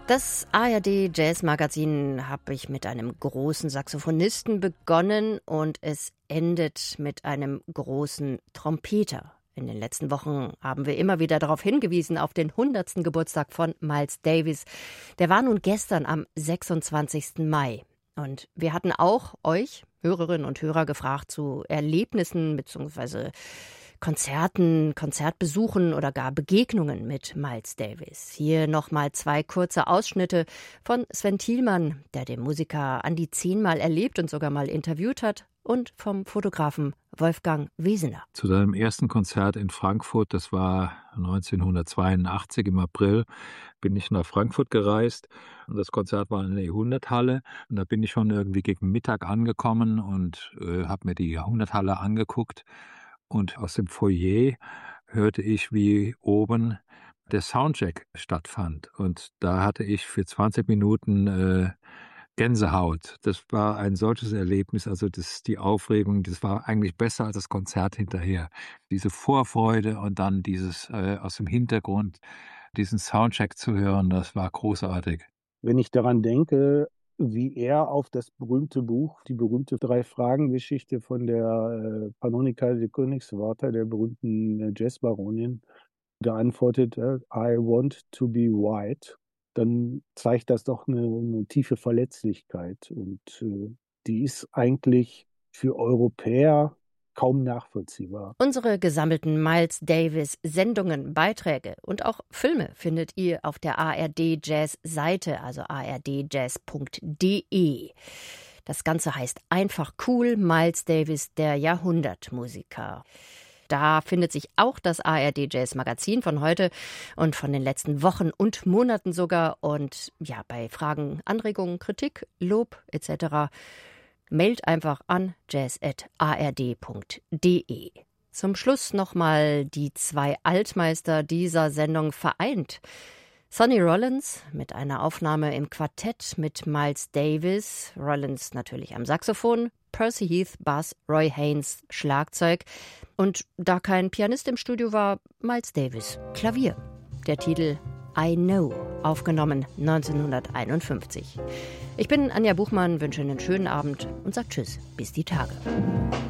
Das ARD Jazz Magazin habe ich mit einem großen Saxophonisten begonnen und es endet mit einem großen Trompeter. In den letzten Wochen haben wir immer wieder darauf hingewiesen, auf den 100. Geburtstag von Miles Davis. Der war nun gestern am 26. Mai. Und wir hatten auch euch, Hörerinnen und Hörer, gefragt zu Erlebnissen bzw. Konzerten, Konzertbesuchen oder gar Begegnungen mit Miles Davis. Hier nochmal 2 kurze Ausschnitte von Sven Thielmann, der den Musiker an die 10-mal erlebt und sogar mal interviewt hat, und vom Fotografen Wolfgang Wesener. Zu seinem ersten Konzert in Frankfurt, das war 1982 im April, bin ich nach Frankfurt gereist und das Konzert war in der Jahrhunderthalle und da bin ich schon irgendwie gegen Mittag angekommen und habe mir die Jahrhunderthalle angeguckt und aus dem Foyer hörte ich, wie oben der Soundcheck stattfand und da hatte ich für 20 Minuten Gänsehaut. Das war ein solches Erlebnis, also die Aufregung, das war eigentlich besser als das Konzert hinterher. Diese Vorfreude und dann dieses aus dem Hintergrund, diesen Soundcheck zu hören, das war großartig. Wenn ich daran denke, wie er auf das berühmte Buch, die berühmte 3-Fragen-Geschichte von der Pannonica de Koenigswarter, der berühmten Jazzbaronin, geantwortet, I want to be white, dann zeigt das doch eine tiefe Verletzlichkeit. Und die ist eigentlich für Europäer kaum nachvollziehbar. Unsere gesammelten Miles Davis Sendungen, Beiträge und auch Filme findet ihr auf der ARD Jazz Seite, also ardjazz.de. Das Ganze heißt einfach cool, Miles Davis, der Jahrhundertmusiker. Da findet sich auch das ARD Jazz Magazin von heute und von den letzten Wochen und Monaten sogar. Und ja, bei Fragen, Anregungen, Kritik, Lob etc. mailt einfach an jazz@ard.de. Zum Schluss nochmal die 2 Altmeister dieser Sendung vereint. Sonny Rollins mit einer Aufnahme im Quartett mit Miles Davis, Rollins natürlich am Saxophon, Percy Heath Bass, Roy Haynes Schlagzeug und da kein Pianist im Studio war, Miles Davis Klavier. Der Titel I Know, aufgenommen 1951. Ich bin Anja Buchmann, wünsche einen schönen Abend und sage Tschüss, bis die Tage.